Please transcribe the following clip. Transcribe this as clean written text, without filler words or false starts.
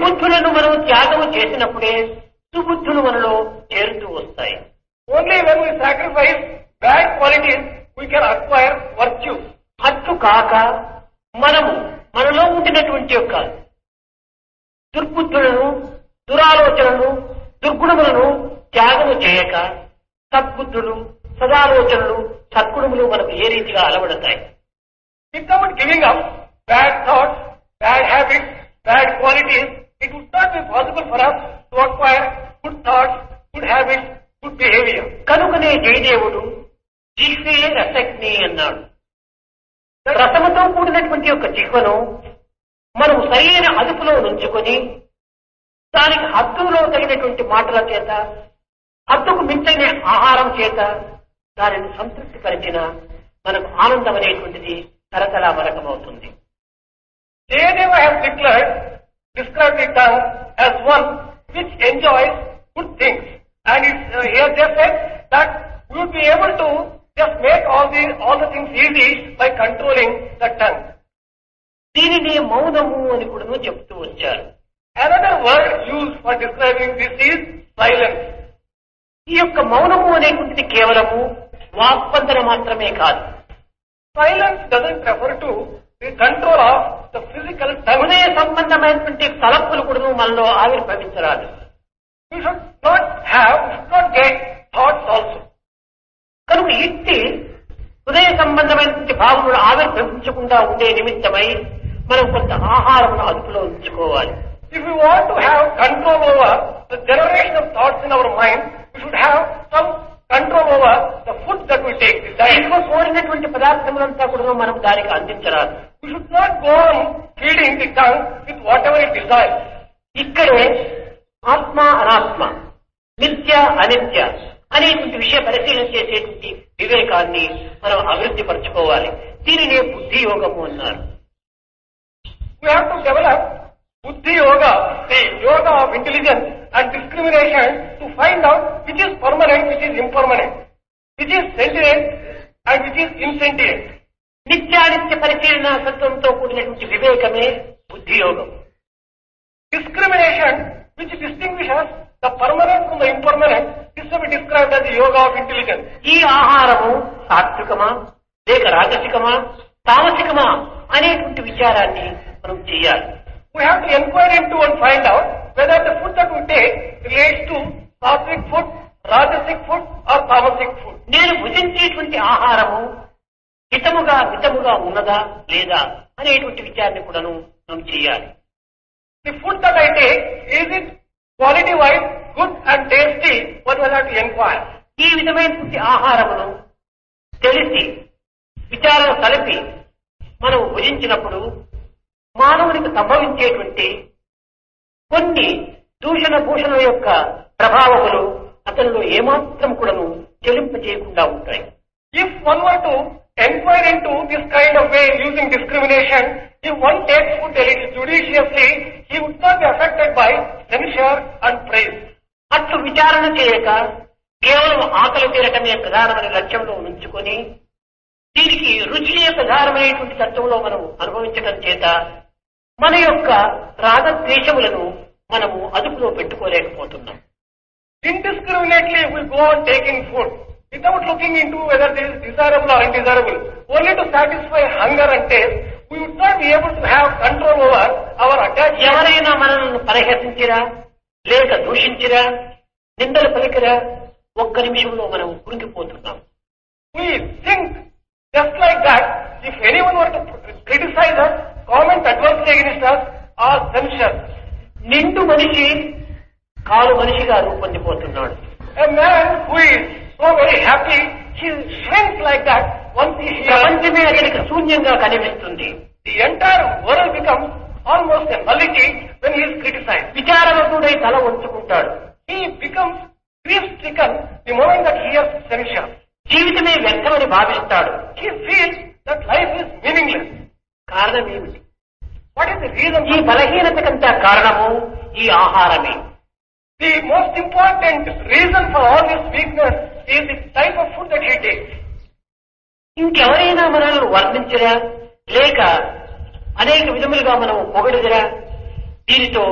దుర్బుద్ధులను మనం త్యాగము చేసినప్పుడే సుబుద్ధులు మనలో చేరుతూ వస్తాయి. Only when we sacrifice bad qualities, we can acquire virtue. అట్లు కాక మనలో ఉండినటువంటి యొక్క దుర్బుద్ధులను, దురాలోచనలు, దుర్గుణములను త్యాగము చేయక సద్బుద్ధులు, సదాలోచనలు, సద్గుణములు మనకు ఏ రీతిగా అలవడతాయి. Without giving up bad thoughts, bad habits, bad qualities, it would not be possible for us to acquire good thoughts, good habits, good behavior. కనుకనే జయదేవుడు జిహ్వే రసజ్ఞి అన్నాడు. రసముతో కూడినటువంటి యొక్క జిహ్వను మనం సరైన అదుపులో ఉంచుకొని దానికి హద్దులో తగినటువంటి మాటల చేత, హద్దుకు మించిన ఆహారం చేత దానిని సంతృప్తి పరిచిన మనకు ఆనందం అనేటువంటిది తరతలా మరకమవుతుంది. Jayadeva has described the tongue as one which enjoys good things, and he has just said that we would be able to just make all the things easy by controlling the tongue. దీనిని మౌనము అని కూడా చెప్తూ వచ్చారు. Another word used for describing this is silence. ఈ యొక్క మౌనము అనేటువంటిది కేవలము వాక్బంధన మాత్రమే కాదు. Silence doesn't refer to the control of the physical tongue. హృదయ సంబంధమైనటువంటి తలపులు కూడా మనలో ఆవిర్భవించరాదు. We should not get thoughts also. కనుక ఇట్టి హృదయ సంబంధమైనటువంటి భావములు ఆవిర్భవించకుండా ఉండే నిమిత్తమై మనం కొంత ఆహారమును అదుపులో ఉంచుకోవాలి. If we want to have control over the generation of thoughts in our mind, we should have some control over the food that we take. దానిలో కోరినటువంటి పదార్థములంతా కూడా మనం దానికి అందించరాదు. We should not go on feeding the tongue with whatever it desires. ఇక్కడే ఆత్మ అనాత్మ, నిత్య అనిత్య అనేటువంటి విషయ పరిశీలన చేసేటువంటి వివేకాన్ని మనం అభివృద్ధి పరచుకోవాలి. దీనినే బుద్ధి యోగము అన్నారు. We have to develop Buddhi Yoga, the yoga of intelligence and discrimination, to find out which is permanent, which is impermanent, which is sentient and which is insentient. నిత్యానిత్య పరిశీలన సత్వంతో కూడినటువంటి వివేకమే బుద్ధి యోగం. Discrimination, which distinguishes the permanent from the impermanent, is to be described as the yoga of intelligence. ఈ ఆహారము సాత్వికమా లేక రాజసికమా తామసికమా అనేటువంటి విచారాన్ని మనం చేయాలి. We have to inquire into and find out whether the food that we take relates to sattvic food, rajasic food or tamasic food. నేను భుజించేటువంటి ఆహారము మితముగా ఉన్నదా లేదా అనేటువంటి విచారణ కూడాను మనం చేయాలి. The food that I take, is it quality wise good and tasty? What will I have to inquire? ఈ విధమైనటువంటి ఆహారమును తెలిసి విచారణ కలిపి మనం భుజించినప్పుడు మానవునికి సంభవించేటువంటి కొన్ని దూషణ భూషణ యొక్క ప్రభావములు అతనిలో ఏమాత్రం కూడాను చెలింపజేయకుండా ఉంటాయి. If one were to inquire into this kind of way using discrimination, if one takes food judiciously, he would not be affected by censure and praise. అట్లు విచారణ చేయక కేవలం ఆకలి తీరటమే ప్రధానమైన లక్ష్యంలో ఉంచుకొని దీనికి రుచియే ప్రధానమైనటువంటి తత్వంలో మనం అనుభవించడం చేత మన యొక్క రాగద్వేషములను మనము అదుపులో పెట్టుకోలేకపోతున్నాం. Indiscriminately we go on taking food without looking into whether it is desirable or undesirable, only to satisfy hunger and taste. We would not be able to have control over our attachment. ఎవరైనా మనల్ని పరిహసించిరా లేక దూషించిరా నిందలు పలికిరా ఒక్క నిమిషంలో మనం కురింగిపోతున్నాం. We think just like that, if anyone were to criticize us, comment adversely against us or censure, నిండు మనిషి కాలు మనిషిగా రూపొందిపోతున్నాడు. a man who is so very happy, he shrinks like that once he hears. ప్రపంచమే అతనికి శూన్యంగా కనిపిస్తుంది. The entire world becomes almost a nullity when he is criticized. విచారవతుడై తల వంచుకుంటాడు. He becomes grief-stricken the moment that he hears censure. జీవితమే వ్యర్థమని భావిస్తాడు. He feels that life is meaningless. కారణం ఏమిటి? What is the reason? ఈ బలహీనతకంతా కారణము ఈ ఆహారమే. The most important reason for all this weakness is the type of food that he takes. ఇంకెవరైనా మనల్ని వర్ణించరా లేక అనేక విధములుగా మనం పొగడుదరా దీనితో